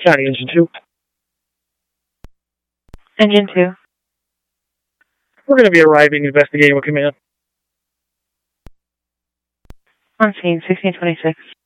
County Engine 2. Engine 2. We're going to be arriving, investigating with command. On scene, 1626.